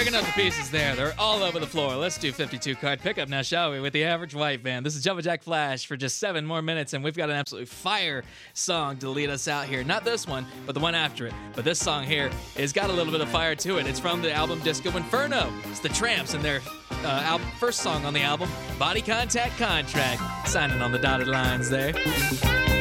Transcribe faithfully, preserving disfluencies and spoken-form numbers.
Picking up the pieces there. They're all over the floor. Let's do fifty-two card pickup now, shall we, with the Average White Band. This is Jumpin' Jack Flash for just seven more minutes, and we've got an absolute fire song to lead us out here. Not this one, but the one after it. But this song here has got a little bit of fire to it. It's from the album Disco Inferno. It's the Tramps and their uh, album, first song on the album, Body Contact Contract. Signing on the dotted lines there.